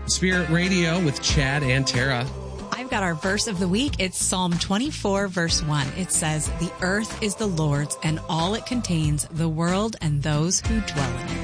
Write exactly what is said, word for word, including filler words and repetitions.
Spirit Radio with Chad and Tara. I've got our verse of the week. It's Psalm twenty-four, verse one. It says, "The earth is the Lord's and all it contains, the world and those who dwell in it."